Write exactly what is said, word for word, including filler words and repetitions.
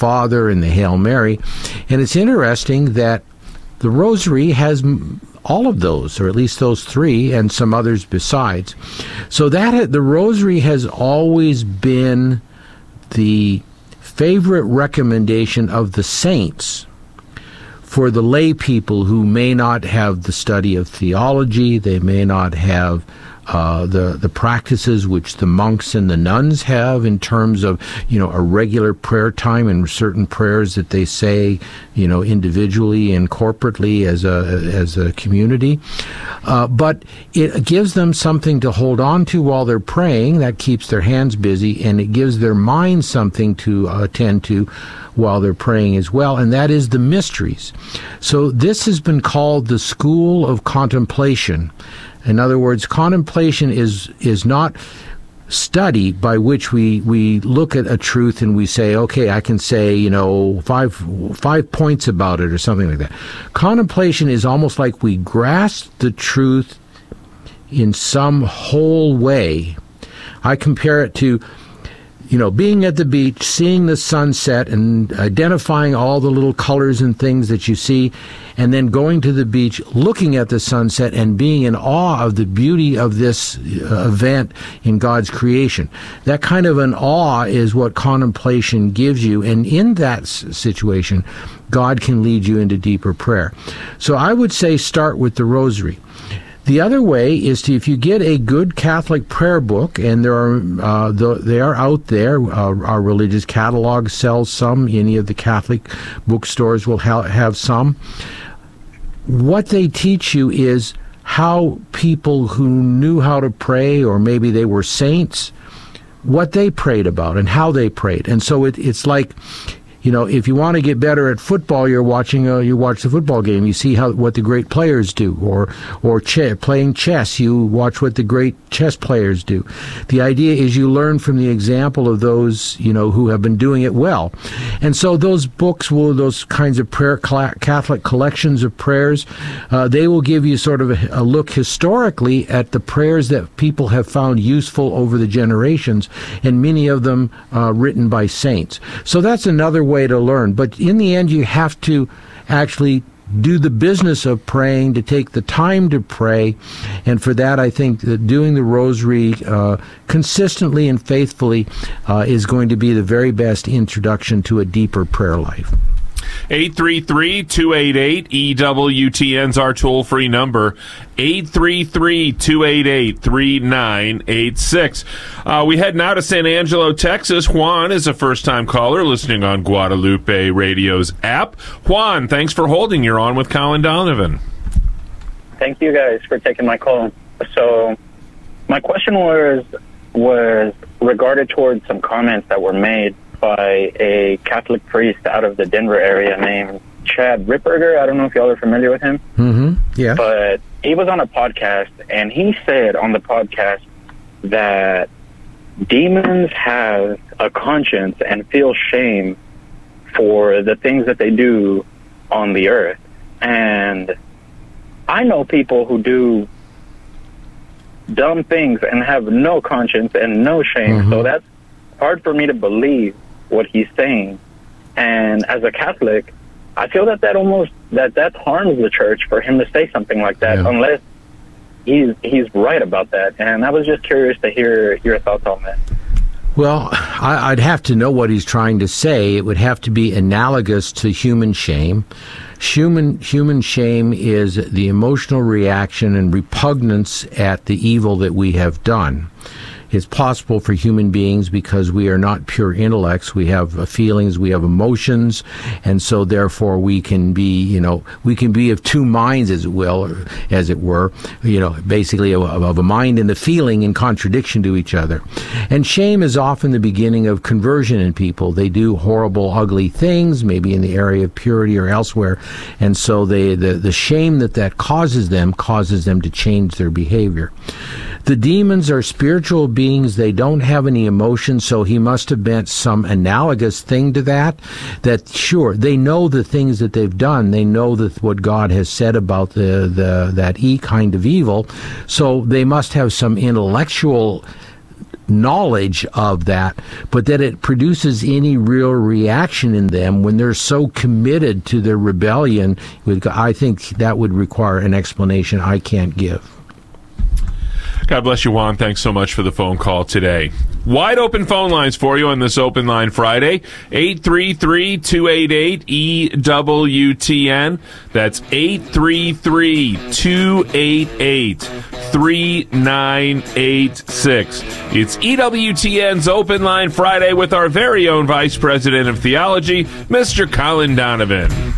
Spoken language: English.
Father and the Hail Mary. And it's interesting that the Rosary has all of those, or at least those three, and some others besides. So that the Rosary has always been the favorite recommendation of the saints for the lay people who may not have the study of theology, they may not have uh, the the practices which the monks and the nuns have in terms of, you know, a regular prayer time and certain prayers that they say, you know, individually and corporately as a as a community. Uh, but it gives them something to hold on to while they're praying. That keeps their hands busy, and it gives their mind something to uh, attend to while they're praying as well, and that is the mysteries. So this has been called the school of contemplation. In other words, contemplation is is not study by which we, we look at a truth and we say, okay, I can say, you know, five five points about it or something like that. Contemplation is almost like we grasp the truth in some whole way. I compare it to, you know, being at the beach, seeing the sunset and identifying all the little colors and things that you see, and then going to the beach, looking at the sunset and being in awe of the beauty of this uh, event in God's creation. That kind of an awe is what contemplation gives you, and in that s- situation, God can lead you into deeper prayer. So I would say start with the Rosary. The other way is to, if you get a good Catholic prayer book, and there are uh, the, they are out there. Uh, our religious catalog sells some. Any of the Catholic bookstores will ha- have some. What they teach you is how people who knew how to pray, or maybe they were saints, what they prayed about and how they prayed. And so it, it's like, you know, if you want to get better at football, you're watching a, you watch the football game. You see how what the great players do, or or ch- playing chess. You watch what the great chess players do. The idea is you learn from the example of those, you know, who have been doing it well. And so those books will, those kinds of prayer Catholic collections of prayers, uh, they will give you sort of a, a look historically at the prayers that people have found useful over the generations, and many of them uh, written by saints. So that's another way to learn. But in the end, you have to actually do the business of praying, to take the time to pray. And for that, I think that doing the Rosary uh, consistently and faithfully uh, is going to be the very best introduction to a deeper prayer life. eight three three, two eight eight, E W T N's our toll-free number, eight three three, two eight eight, three nine eight six. Uh, we head now to San Angelo, Texas. Juan is a first-time caller listening on Guadalupe Radio's app. Juan, thanks for holding. You're on with Colin Donovan. Thank you guys for taking my call. So my question was was regarded towards some comments that were made by a Catholic priest out of the Denver area named Chad Ripperger. I don't know if y'all are familiar with him. Mm-hmm. Yeah. But he was on a podcast, and he said on the podcast that demons have a conscience and feel shame for the things that they do on the earth. And I know people who do dumb things and have no conscience and no shame. Mm-hmm. So that's hard for me to believe what he's saying. And as a Catholic, I feel that that almost that that harms the church for him to say something like that, yeah. unless he's he's right about that. And I was just curious to hear your thoughts on that. Well, I, I'd have to know what he's trying to say. It would have to be analogous to human shame. Human human shame is the emotional reaction and repugnance at the evil that we have done. It's possible for human beings because we are not pure intellects. We have uh, feelings, we have emotions, and so therefore we can be, you know, we can be of two minds, as it will, or, as it were, you know, basically of, of a mind and a feeling in contradiction to each other. And shame is often the beginning of conversion in people. They do horrible, ugly things, maybe in the area of purity or elsewhere, and so they the, the shame that that causes them causes them to change their behavior. The demons are spiritual beings. They don't have any emotion, so he must have meant some analogous thing to that, that sure, they know the things that they've done. They know that what God has said about the, the that e kind of evil, so they must have some intellectual knowledge of that, but that it produces any real reaction in them when they're so committed to their rebellion. I think that would require an explanation I can't give. God bless you, Juan. Thanks so much for the phone call today. Wide open phone lines for you on this Open Line Friday. eight three three, two eight eight, E W T N. That's eight three three, two eight eight, three nine eight six. It's E W T N's Open Line Friday with our very own Vice President of Theology, Mister Colin Donovan.